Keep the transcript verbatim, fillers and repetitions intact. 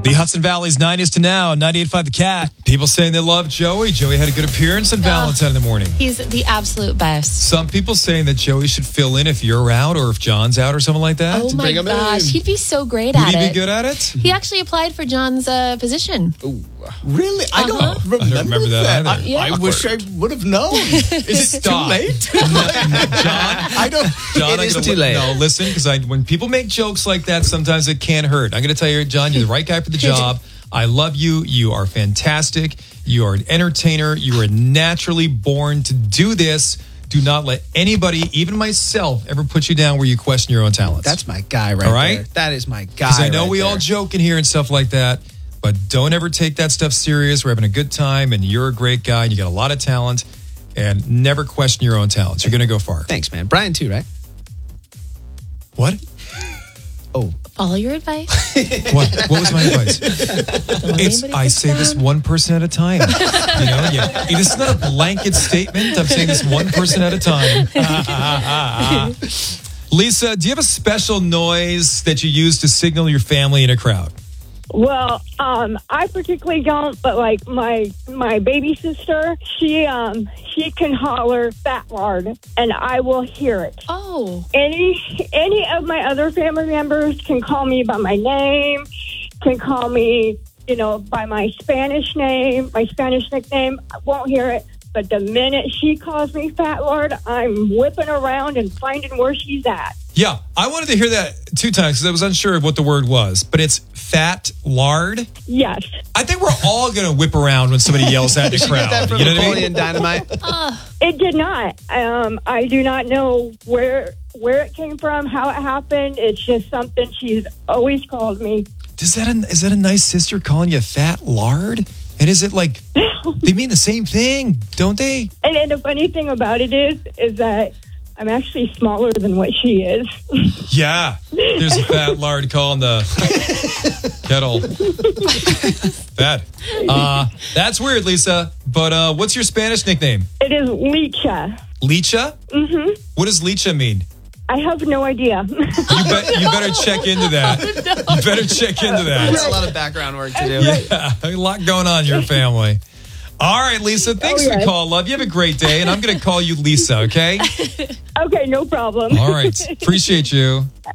The Hudson Valley's nineties to now, ninety-eight point five The Cat. People saying they love Joey. Joey had a good appearance on Valentine in the morning. He's the absolute best. Some people saying that Joey should fill in if you're out or if John's out or something like that. Oh my Bring him gosh, in. he'd be so great Would at he it. be good at it? He actually applied for John's uh, position. Really? I don't Uh-huh. remember, I don't remember that I, either. Yeah. I wish I would have known. Is it Stop. too late? John, I don't. John, it I'm is gonna too li- late. No, listen, because I when people make jokes like that, sometimes it can hurt. I'm going to tell you, John, you're the right guy for the job. I love you. You are fantastic. You are an entertainer. You are naturally born to do this. Do not let anybody, even myself, ever put you down where you question your own talents. That's my guy right All right? there. That is my guy. Because I know right we there. all joke in here and stuff like that, but don't ever take that stuff serious. We're having a good time, and you're a great guy, and you got a lot of talent, and never question your own talents. You're going to go far. Thanks, man. Brian too, right? What? Oh, Follow your advice. What? What was my advice? Don't let It's anybody I get say this down. one person at a time. You know, yeah. This is not a blanket statement. I'm saying this one person at a time. Lisa, do you have a special noise that you use to signal your family in a crowd? Well, um, I particularly don't, but like my my baby sister, she um she can holler fat lard, and I will hear it. Oh, Any any of my other family members can call me by my name, can call me, you know, by my Spanish name, my Spanish nickname. I won't hear it. But the minute she calls me fat lard, I'm whipping around and finding where she's at. Yeah, I wanted to hear that two times because I was unsure of what the word was, but it's fat lard. Yes. I think we're all going to whip around when somebody yells at the did you crowd. get that from You know what I Napoleon mean? Dynamite? It did not. Um, I do not know where where it came from, how it happened. It's just something she's always called me. Does that a, is that a nice sister calling you fat lard? And is it like they mean the same thing, don't they? And, and the funny thing about it is, is that I'm actually smaller than what she is. Yeah, there's a fat lard calling the kettle fat. Uh, that's weird, Lisa. But uh, what's your Spanish nickname? It is Licha. Licha? Mm-hmm. What does Licha mean? I have no idea. You, bet, you better check into that. You better check into There's that. a lot of background work to do. Yeah, a lot going on in your family. All right, Lisa, thanks Oh, for the yes. call, love. You have a great day, and I'm going to call you Lisa, okay? Okay, no problem. All right. Appreciate you.